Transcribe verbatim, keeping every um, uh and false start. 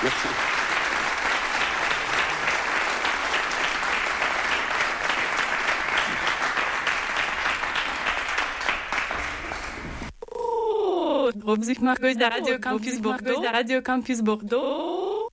Merci. Muziek mag uit de Radio Campus Bordeaux. De Radio Campus Bordeaux.